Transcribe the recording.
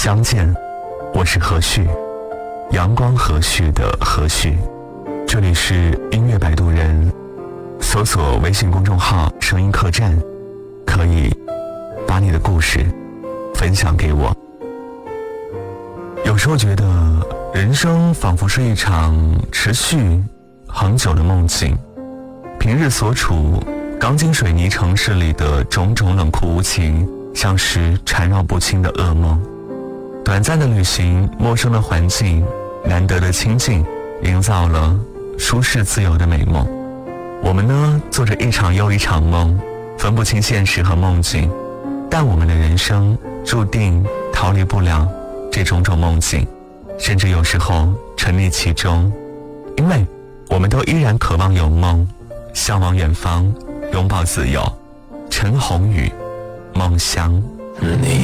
相见，我是何旭，阳光和煦的何旭。这里是音乐摆渡人，搜索微信公众号声音客栈，可以把你的故事分享给我。有时候觉得人生仿佛是一场持续很久的梦境，平日所处钢筋水泥城市里的种种冷酷无情，像是缠绕不清的噩梦。短暂的旅行，陌生的环境，难得的亲近，营造了舒适自由的美梦。我们呢，做着一场又一场梦，分不清现实和梦境，但我们的人生注定逃离不了这种种梦境，甚至有时候沉溺其中，因为我们都依然渴望有梦，向往远方，拥抱自由。陈鸿宇，梦乡。